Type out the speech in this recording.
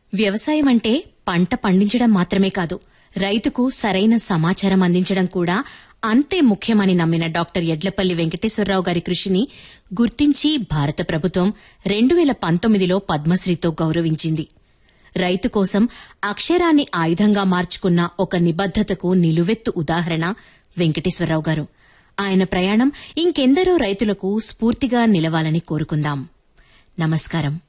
వ్యవసాయం అంటే పంట పండించడం మాత్రమే కాదు, రైతుకు సరైన సమాచారం అందించడం కూడా అంతే ముఖ్యమని నమ్మిన డాక్టర్ యడ్లపల్లి వెంకటేశ్వరరావు గారి కృషిని గుర్తించి భారత ప్రభుత్వం 2019లో పద్మశ్రీతో గౌరవించింది. రైతు కోసం అక్షరాన్ని ఆయుధంగా మార్చుకున్న ఒక నిబద్దతకు నిలువెత్తు ఉదాహరణ వెంకటేశ్వరరావు గారు. ఆయన ప్రయాణం ఇంకెందరో రైతులకు స్ఫూర్తిగా నిలవాలని కోరుకుందాం. నమస్కారం.